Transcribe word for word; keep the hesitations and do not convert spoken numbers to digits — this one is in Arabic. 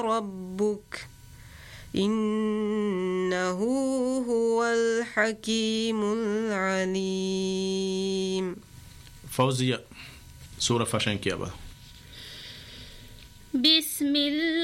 ربك إنه هو الحكيم العليم. فوزية سورة فاشن كيابا. بسم الله